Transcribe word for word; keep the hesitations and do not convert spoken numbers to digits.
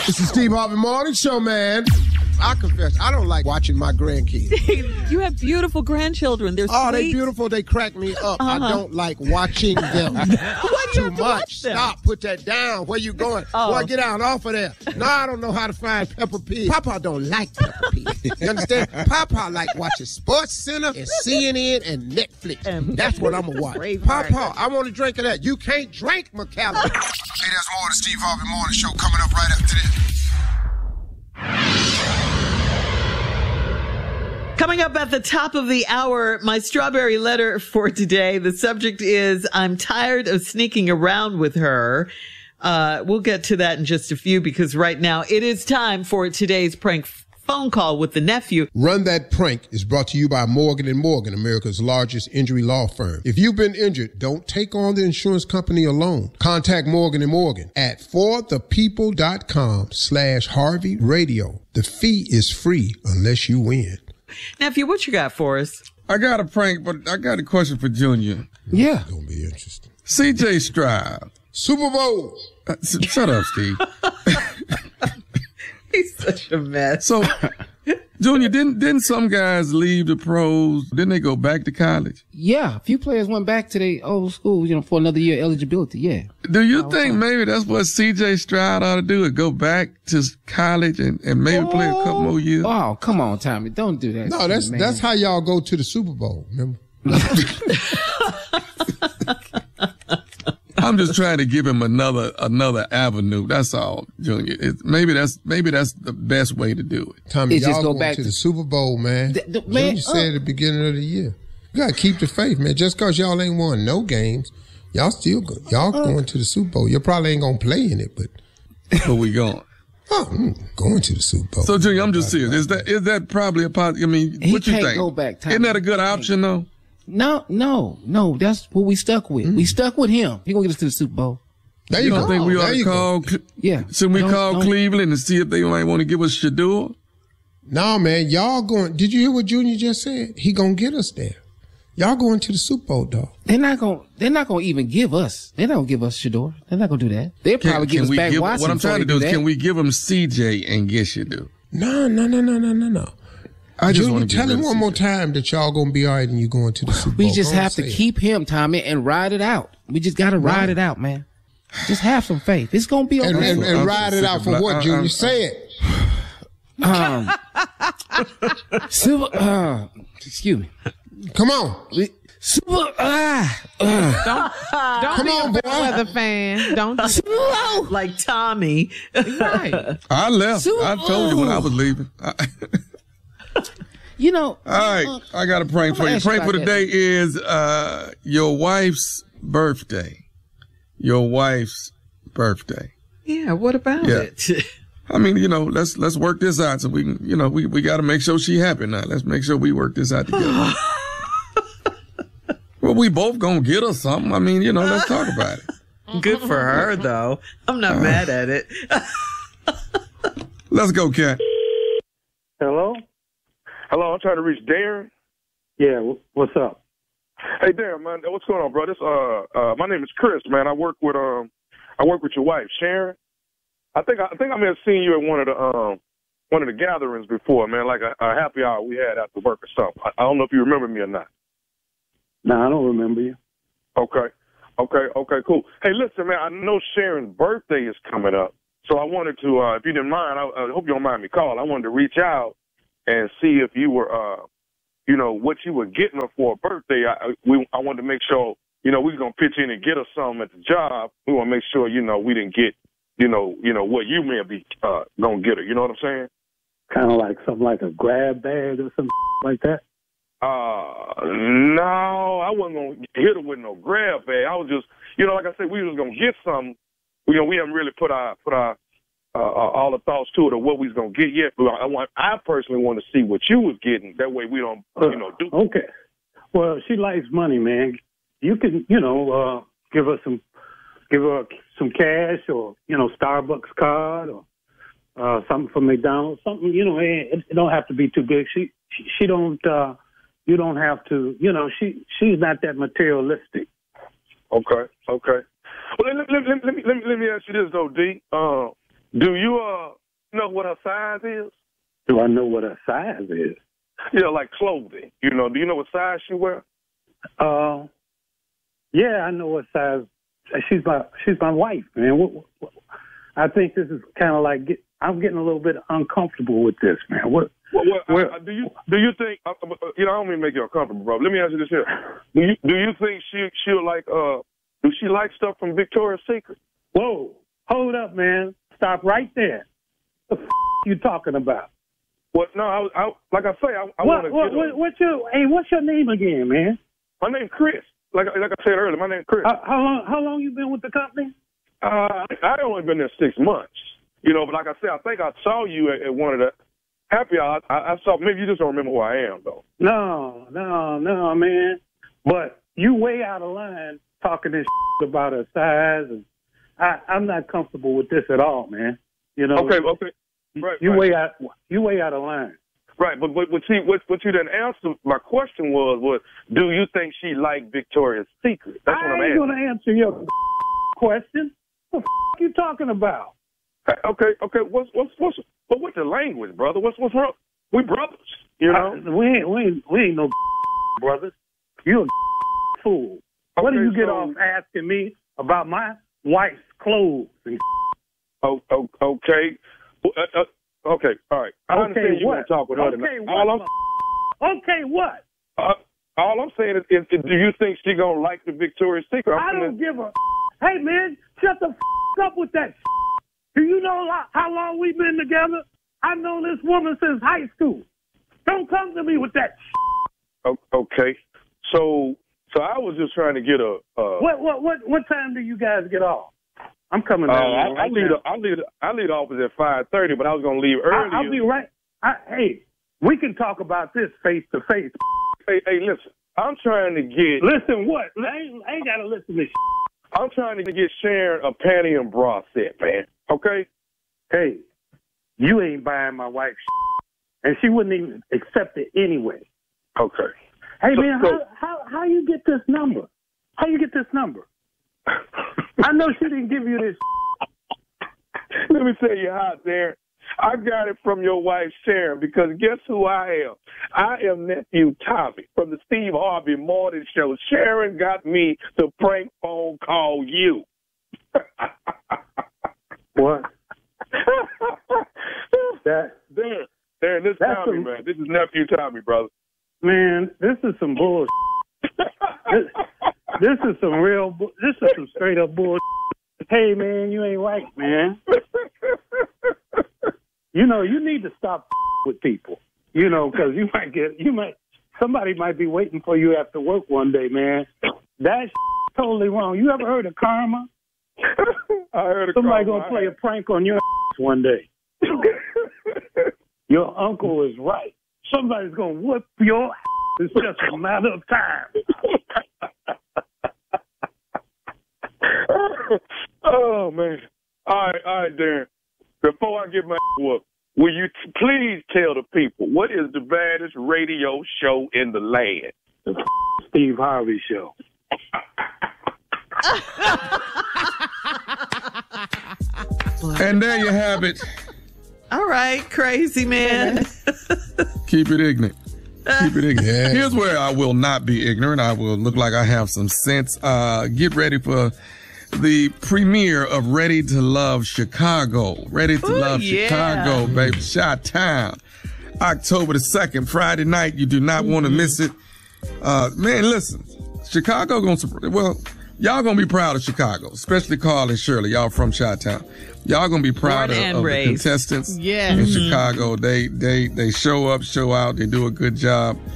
It's the Steve Harvey Morning Show, man. I confess, I don't like watching my grandkids. You have beautiful grandchildren. They're oh, sweet. they beautiful. They crack me up. Uh-huh. I don't like watching them. Why do you Too have to much. watch them? Stop. Put that down. Where you going? Oh. Boy, get out off of there. No, I don't know how to find Peppa Pig. Papa don't like Peppa Pig. You understand? Papa like watching Sports Center and C N N and Netflix. And that's what I'm going to watch. Papa, I want a drink of that. You can't drink, McCallum. Hey, there's more of the Steve Harvey Morning Show coming up right after this. Coming up at the top of the hour, my strawberry letter for today. The subject is, I'm tired of sneaking around with her. Uh, we'll get to that in just a few because right now it is time for today's prank phone call with the nephew. Run That Prank is brought to you by Morgan and Morgan, America's largest injury law firm. If you've been injured, don't take on the insurance company alone. Contact Morgan and Morgan at forthepeople.com slash Harvey Radio. The fee is free unless you win. Nephew, what you got for us? I got a prank, but I got a question for Junior. Yeah. It's going to be interesting. C J Stroud. Super Bowl. Uh, s- shut up, Steve. He's such a mess. So, Junior, didn't didn't some guys leave the pros? Didn't they go back to college? Yeah, a few players went back to their old school, you know, for another year eligibility, yeah. Do you think maybe that's what C J Stroud ought to do, is go back to college and, and maybe play a couple more years? Oh, come on, Tommy. Don't do that. No, that's man. that's how y'all go to the Super Bowl, remember? I'm just trying to give him another another avenue. That's all, Junior. It, maybe that's maybe that's the best way to do it. Tommy, It's y'all just go going back to to- the Super Bowl, man. The- the- man, Junior said at the beginning of the year. You got to keep the faith, man. Just because y'all ain't won no games, y'all still go, y'all going to the Super Bowl. You probably ain't going to play in it, but Where we going? oh, mm, going to the Super Bowl. So, Junior, I'm just serious. Is that is that probably a positive? I mean, He what you can't think? go back, Tommy. Isn't that a good option, though? No, no, no. That's what we stuck with. Mm. We stuck with him. He gonna get us to the Super Bowl. There You you don't go. think we ought There to you call? go. Cle- Yeah. Should we Don't- call don't- Cleveland and see if they might want to give us Shador? No, man, y'all going. Did you hear what Junior just said? He gonna get us there. Y'all going to the Super Bowl, dog. They're not gonna. They're not gonna even give us. They're not gonna give us Shador. They're not gonna do that. They'll probably give us we back give, Watson. what I'm before trying to they do is, that. can we give him C J and get Shador? No, no, no, no, no, no, no. I just Junior, want to tell him one more time that y'all gonna be all right and you going to the Super Bowl. We just Go on, have to say it. keep him, Tommy, and ride it out. We just gotta ride Right. it out, man. Just have some faith. It's gonna be okay. and, and, and I'm ride sick it of out for black- what, I- Junior? I- Say it. Um, super, uh, excuse me. Come on. We, super, ah, uh, Don't Come be on, a boy. weather fan. Don't do super, Like Tommy. right. I left. Super- I told you when I was leaving. I- You know. All right, uh, I got a prank for I'm you. gonna ask you Prank for about today that. is uh, your wife's birthday. Your wife's birthday. Yeah, what about Yeah. it? I mean, you know, let's let's work this out so we can, you know, we, we got to make sure she happy now. Let's make sure we work this out together. Well, we both gonna get her something. I mean, you know, let's talk about it. Good for her, though. I'm not mad at it. Let's go, Kat. Hello? Hello, I'm trying to reach Darren. Yeah, wh- what's up? Hey, Darren, man, what's going on, bro? This, uh, uh, my name is Chris, man. I work with, um, I work with your wife, Sharon. I think, I think I may have seen you at one of the, um, one of the gatherings before, man, like a, a happy hour we had after work or something. I, I don't know if you remember me or not. No, I don't remember you. Okay. Okay, okay, cool. Hey, listen, man, I know Sharon's birthday is coming up, so I wanted to, uh, if you didn't mind, I, I hope you don't mind me calling. I wanted to reach out and see if you were, uh, you know, what you were getting her for her birthday. I, we, I wanted to make sure, you know, we were going to pitch in and get her something at the job. We want to make sure, you know, we didn't get, you know, you know, what you may be uh, going to get her. You know what I'm saying? Kind of like something like a grab bag or something like that. Uh, no, I wasn't going to hit her with no grab bag. I was just, you know, like I said, we was going to get something. You know, we haven't really put our, put our, uh, all the thoughts to it of what we was going to get yet. But I want, I personally want to see what you was getting. That way we don't, you know, do. Uh, okay. Well, she likes money, man. You can, you know, uh, give her some, give her some cash or, you know, Starbucks card or, uh, something from McDonald's, something, you know, it, it don't have to be too big. She, she, she don't, uh, you don't have to, you know, she, she's not that materialistic. Okay, okay. Well, let, let, let, let, me, let, me, let me ask you this, though, D. Uh, do you, uh, know what her size is? Do I know what her size is? You know, like clothing. You know, do you know what size she wear? Uh, yeah, I know what size. She's my she's my wife, man. What, what, what, I think this is kind of like get, I'm getting a little bit uncomfortable with this, man. What? Well, well, where, I, I, do you do you think? Uh, you know, I don't mean to make you uncomfortable, bro. Let me ask you this here: Do you do you think she she'll like uh do she like stuff from Victoria's Secret? Whoa, hold up, man. Stop right there. What the f- you talking about? What? No, I, I like I say, I, I what, want to. What, what, what's your hey? What's your name again, man? My name's Chris. Like like I said earlier, my name's Chris. How, how long? How long you been with the company? Uh, I only been there six months. You know, but like I said, I think I saw you at, at one of the happy hours. I, I saw. Maybe you just don't remember who I am, though. No, no, no, man. But you way out of line talking this about her size, and I, I'm not comfortable with this at all, man. You know. Okay. Okay. Right. You right. way out. You way out of line. Right, but what, what, she, what, what you didn't answer, my question was, was, do you think she liked Victoria's Secret? That's I what I'm ain't asking. going to answer your question. What the f- you talking about? Okay, okay, what's, what's, what's, but what's the language, brother? What's, what's wrong? We brothers, you know? Uh, we ain't, we ain't, we ain't no brothers. You a fool. Okay, What do you get so, off asking me about my wife's clothes? And oh, oh, okay. Well, uh, uh, Okay, all right. I okay, understand you what? want to talk with her okay, tonight. what? All I'm, okay, what? uh, all I'm saying is, is, do you think she gonna like the Victoria's Secret? I'm I don't gonna, give a. Hey, man, shut the f- up with that. Do you know how long we've been together? I've known this woman since high school. Don't come to me with that. Okay, so so I was just trying to get a. Uh, what what what what time do you guys get off? I'm coming Uh, down. I, right I leave. now. I leave. I leave the office at five thirty, but I was gonna leave earlier. I, I'll be right. I, hey, we can talk about this face to face. Hey, hey, listen. I'm trying to get. Listen, what? I ain't, I ain't gotta listen to. I'm trying to get Sharon a panty and bra set, man. Okay. Hey, you ain't buying my wife's, and she wouldn't even accept it anyway. Okay. Hey, So- man, so- how how how you get this number? How you get this number? I know she didn't give you this. Let me tell you how, Darren. I got it from your wife, Sharon, because guess who I am? I am nephew Tommy from the Steve Harvey Morning Show. Sharon got me to prank phone call you. What? That Darren, Darren, this is That's Tommy, a- man. This is nephew Tommy, brother. man, this is some bull. this, this is some real. Bu- this is some straight up bull. Hey, man, you ain't right, man. You know, you need to stop with people. You know, because you might get, you might, somebody might be waiting for you after work one day, man. That's totally wrong. You ever heard of karma? I heard of Somebody karma. gonna play a prank on your one day. Your uncle is right. Somebody's gonna whoop your ass. It's just a matter of time. Oh, man. All right, all right, Darren. Before I get my whoop, will you t- please tell the people what is the baddest radio show in the land? The Steve Harvey Show. And there you have it. All right, crazy man. Keep it ignorant. Keep it ignorant. Yeah. Here's where I will not be ignorant. I will look like I have some sense. Uh, get ready for the premiere of Ready to Love Chicago. Ready to Ooh, Love yeah. Chicago, baby. Chi-Town. October the second, Friday night. You do not want to miss it. Uh, man, listen. Chicago going to, well, y'all going to be proud of Chicago, especially Carl and Shirley. Y'all from Chi-Town. Y'all going to be proud Born of, and of the raised. contestants Yeah. in Chicago. They, they, they show up, show out. They do a good job.